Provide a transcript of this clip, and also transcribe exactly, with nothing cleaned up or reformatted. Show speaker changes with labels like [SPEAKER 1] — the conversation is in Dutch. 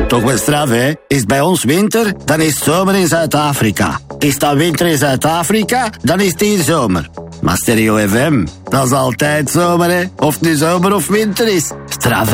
[SPEAKER 1] Toch wel straf, hè? Is bij ons winter, dan is het zomer in Zuid-Afrika. Is dat winter in Zuid-Afrika, dan is het hier zomer. Maar Stereo F M, dat is altijd zomer, hè? Of het nu zomer of winter is. Straf, hè?